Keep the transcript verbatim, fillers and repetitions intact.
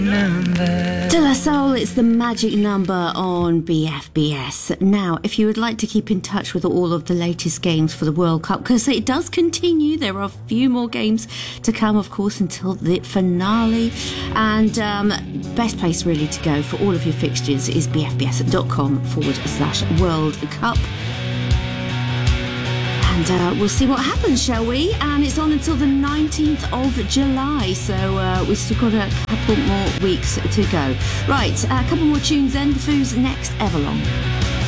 De La Soul, it's the magic number on B F B S. Now, if you would like to keep in touch with all of the latest games for the World Cup, because it does continue, there are a few more games to come, of course, until the finale. And um, best place really to go for all of your fixtures is bfbs.com forward slash World Cup. And uh, we'll see what happens, shall we? And it's on until the nineteenth of July, so uh, we've still got a couple more weeks to go. Right, a couple more tunes then. The Foos next, Everlong.